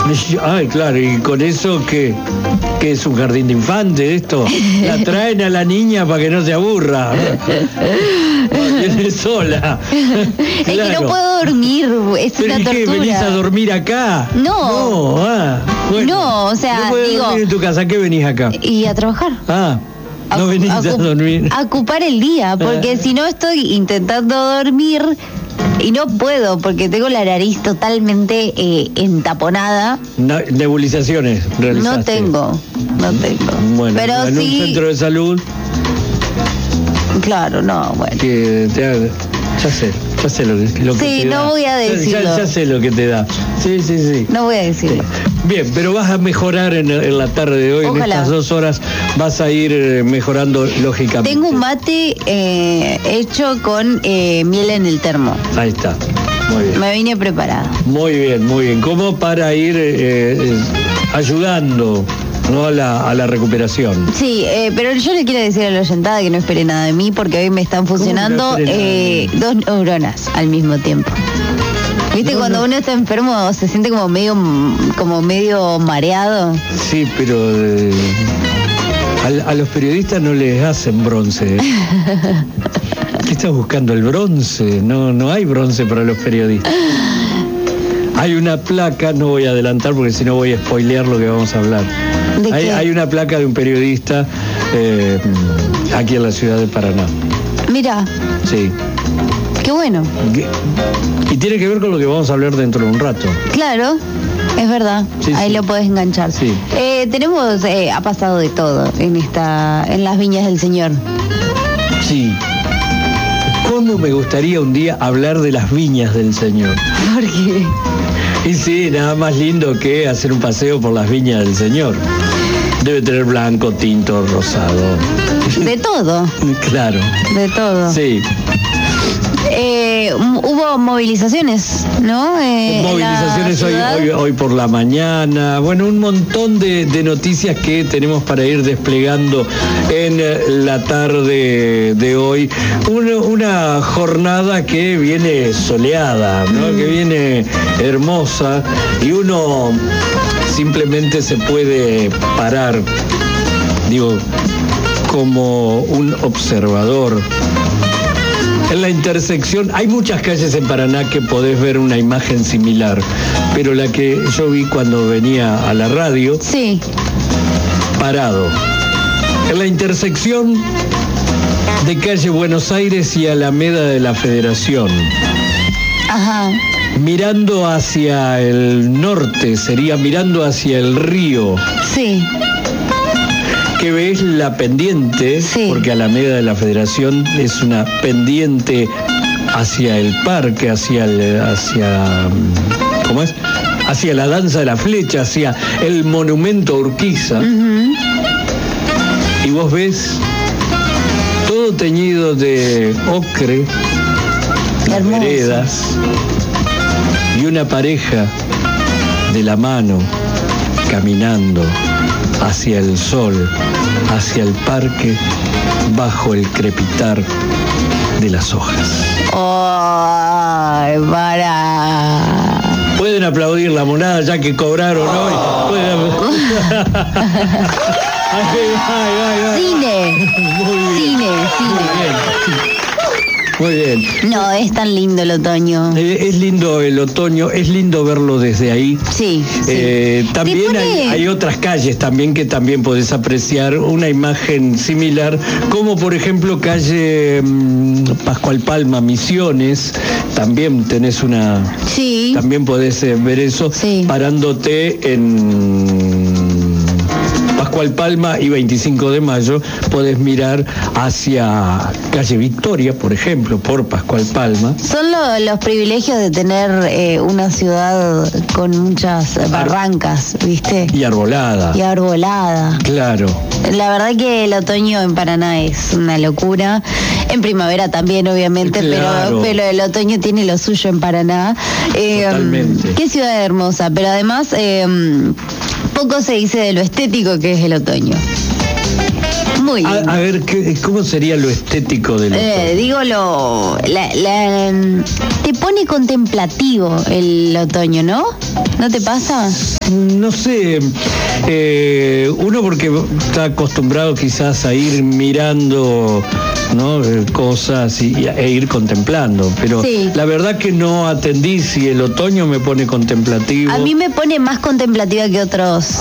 Ay, claro, y con eso que es un jardín de infantes esto. La traen a la niña para que no se aburra. Viene sola. Es que no puedo dormir, es ¿Pero una y qué? tortura. ¿Venís a dormir acá? No. Bueno. No, o sea, no podés digo- dormir en tu casa, ¿qué venís acá? Y a trabajar. No venís a dormir. A ocupar el día, porque si no estoy intentando dormir y no puedo, porque tengo la nariz totalmente entaponada. Nebulizaciones realizaste. No tengo. Bueno, pero en sí, un centro de salud claro, no, bueno. que te haga... Ya sé lo que Sí, te da. no voy a decirlo. Ya sé lo que te da. Sí. No voy a decirlo. Bien, pero vas a mejorar en la tarde de hoy. Ojalá. En estas 2 horas vas a ir mejorando lógicamente. Tengo un mate hecho con miel en el termo. Ahí está. Muy bien. Me vine preparada. Muy bien. Como para ir ayudando, ¿no? a la recuperación. Sí, pero yo le quiero decir a la oyentada que no espere nada de mí porque hoy me están funcionando ¿Cómo que no espere nada 2 neuronas al mismo tiempo. ¿Viste? Cuando uno está enfermo se siente como medio mareado. Sí, pero a los periodistas no les hacen bronce. ¿Qué estás buscando? ¿El bronce? No hay bronce para los periodistas. Hay una placa, no voy a adelantar porque si no voy a spoilear lo que vamos a hablar. ¿De qué? Hay una placa de un periodista aquí en la ciudad de Paraná. Mira, Sí. qué bueno. Y tiene que ver con lo que vamos a hablar dentro de un rato. Claro, es verdad. Sí, Ahí sí. lo podés enganchar. Sí. Tenemos, ha pasado de todo en las viñas del Señor. Sí. ¿Cómo me gustaría un día hablar de las viñas del Señor? Porque Y sí, nada más lindo que hacer un paseo por las viñas del Señor. Debe tener blanco, tinto, rosado. de todo, Claro. de todo. Sí. Hubo movilizaciones, ¿no? Movilizaciones hoy por la mañana. Bueno, un montón de noticias que tenemos para ir desplegando en la tarde de hoy. Una jornada que viene soleada, ¿no? Que viene hermosa y uno simplemente se puede parar, digo, como un observador. En la intersección, hay muchas calles en Paraná que podés ver una imagen similar, pero la que yo vi cuando venía a la radio, Sí. parado. En la intersección de calle Buenos Aires y Alameda de la Federación, Ajá. mirando hacia el norte, sería mirando hacia el río, Sí. que ves la pendiente, Sí. porque Alameda de la Federación es una pendiente hacia el parque, hacia ¿cómo es? Hacia la danza de la flecha, hacia el monumento a Urquiza. Ujú. Y vos ves todo teñido de ocre, las Hermoso. veredas, y una pareja de la mano caminando hacia el sol, hacia el parque, bajo el crepitar de las hojas. ¡Ay, para! Pueden aplaudir la monada ya que cobraron hoy. Ay. Cine. Muy bien. Cine. Muy bien. No, es tan lindo el otoño. Es lindo el otoño, es lindo verlo desde ahí. Sí. También hay otras calles también que también podés apreciar una imagen similar, como por ejemplo calle Pascual Palma, Misiones, también tenés una... Sí. También podés ver eso, Sí. parándote en Pascual Palma y 25 de Mayo, podés mirar hacia calle Victoria, por ejemplo, por Pascual Palma. Son los privilegios de tener una ciudad con muchas barrancas, ¿viste? Y Arbolada. Y arbolada. Claro. La verdad que el otoño en Paraná es una locura. En primavera también, obviamente, Claro. pero el otoño tiene lo suyo en Paraná. Totalmente. Qué ciudad hermosa, pero además poco se dice de lo estético que es el otoño. Muy lindo. A ver, ¿cómo sería lo estético del otoño? Digo, te pone contemplativo el otoño, ¿no? ¿No te pasa? No sé, uno porque está acostumbrado quizás a ir mirando, ¿no?, cosas e ir contemplando, pero sí, la verdad que no atendí si el otoño me pone contemplativo. A mí me pone más contemplativa que otras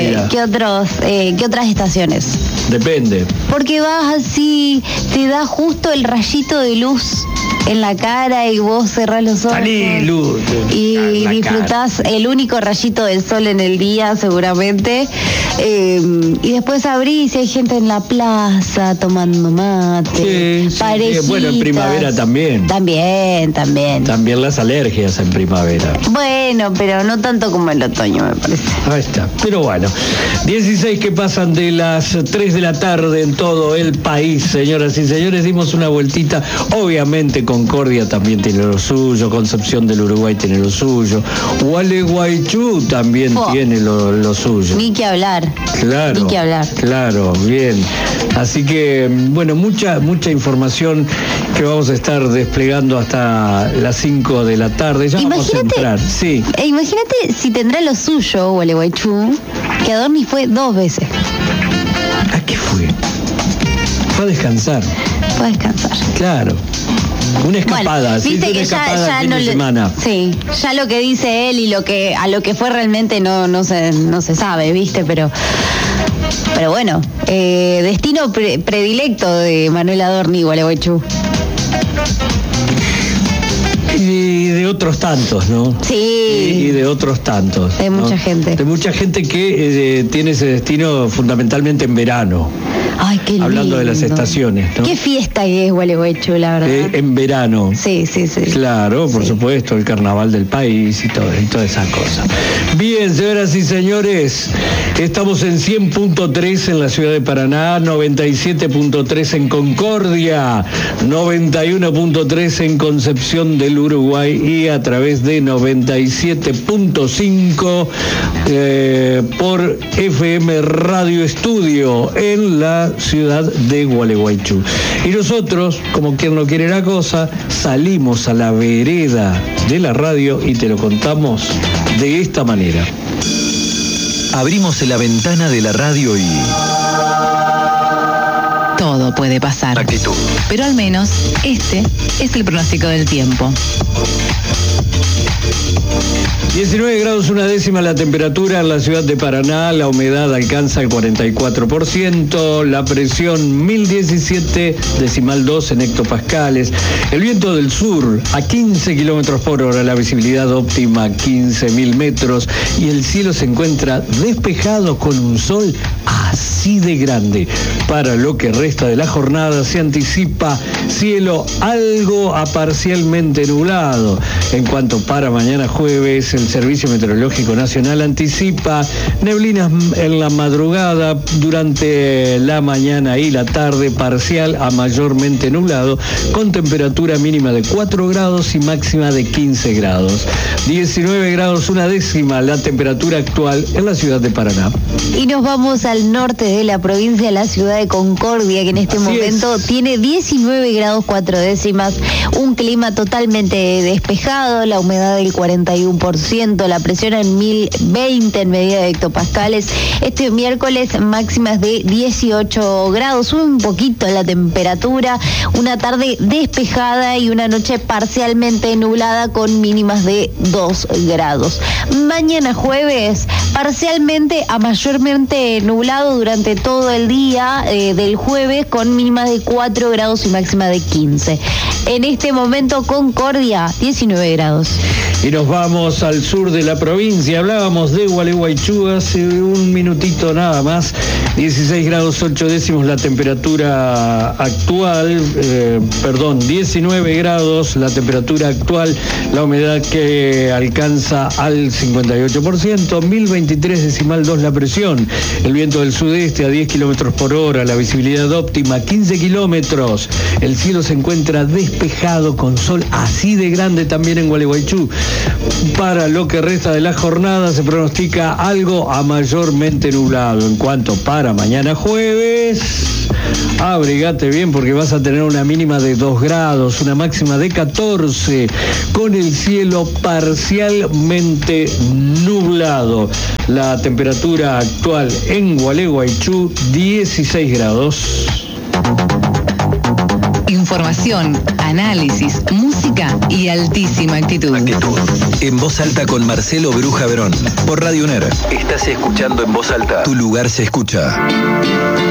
estaciones. Depende. Porque vas así, te da justo el rayito de luz en la cara y vos cerrás los ojos. Salí, luz. Y disfrutás el único rayito del sol en el día, seguramente. Y después abrís y hay gente en la plaza tomando mate. Sí, bueno, en primavera también. También. También las alergias en primavera. Bueno, pero no tanto como el otoño, me parece. Ahí está. Pero bueno, 16 que pasan de las 3 de la tarde en todo el país, señoras y señores. Dimos una vueltita, obviamente Concordia también tiene lo suyo, Concepción del Uruguay tiene lo suyo, Gualeguaychú también tiene lo suyo. Ni que hablar. Claro. Ni que hablar. Claro, bien. Así que, bueno, mucha información que vamos a estar desplegando hasta las 5 de la tarde. Ya vamos a entrar. Sí. Imagínate si tendrá lo suyo Gualeguaychú, que Adorni fue 2 veces. ¿A qué fue? Fue a descansar. Fue a descansar. Claro. Una escapada, bueno, viste que ya fin de semana. Sí, ya lo que dice él y a lo que fue realmente no se sabe, viste, pero bueno, destino predilecto de Manuel Adorni, Gualeguaychú. Y de otros tantos, ¿no? Sí. Y de otros tantos. De mucha gente. De mucha gente que tiene ese destino fundamentalmente en verano. Ay, qué lindo. Hablando de las estaciones, ¿no? Qué fiesta que es Gualeguaychú, la verdad. En verano. Sí. Claro, por supuesto, el carnaval del país y todas esas cosas. Bien, señoras y señores, estamos en 100.3 en la ciudad de Paraná, 97.3 en Concordia, 91.3 en Concepción del Uruguay y a través de 97.5 por FM Radio Estudio en la ciudad de Gualeguaychú. Y nosotros, como quien no quiere la cosa, salimos a la vereda de la radio y te lo contamos de esta manera. Abrimos la ventana de la radio y... todo puede pasar. Actitud. Pero al menos este es el pronóstico del tiempo. 19 grados 1/10 la temperatura en la ciudad de Paraná, la humedad alcanza el 44%, la presión 1017,2 en hectopascales, el viento del sur a 15 kilómetros por hora, la visibilidad óptima 15.000 metros y el cielo se encuentra despejado con un sol así de grande. Para lo que resta de la jornada se anticipa cielo algo a parcialmente nublado. En cuanto para mañana jueves, el Servicio Meteorológico Nacional anticipa neblinas en la madrugada, durante la mañana y la tarde, parcial a mayormente nublado, con temperatura mínima de 4 grados y máxima de 15 grados. 19 grados 1/10 la temperatura actual en la ciudad de Paraná. Y nos vamos al norte de la provincia, la ciudad de Concordia, que en este momento tiene 19 grados 4/10, un clima totalmente despejado, la humedad del 41%, la presión en 1020 en medida de hectopascales. Este miércoles máximas de 18 grados, sube un poquito la temperatura, una tarde despejada y una noche parcialmente nublada con mínimas de 2 grados. Mañana jueves, parcialmente a mayormente nublado durante todo el día del jueves, con mínimas de 4 grados y máxima de 15. En este momento Concordia, 19 grados. Y nos vamos al sur de la provincia. Hablábamos de Gualeguaychú hace un minutito nada más. 16 grados 8/10 la temperatura actual, 19 grados la temperatura actual, la humedad que alcanza al 58%, 1023,2 la presión, el viento viento del sudeste a 10 kilómetros por hora, la visibilidad óptima 15 kilómetros. El cielo se encuentra despejado con sol así de grande también en Gualeguaychú. Para lo que resta de la jornada se pronostica algo a mayormente nublado. En cuanto para mañana jueves, abrigate bien porque vas a tener una mínima de 2 grados, una máxima de 14, con el cielo parcialmente nublado. La temperatura actual en Gualeguaychú, 16 grados. Información, análisis, música y altísima actitud. En Voz Alta con Marcelo Bruja Verón. Por Radio UNER. Estás escuchando En Voz Alta. Tu lugar se escucha.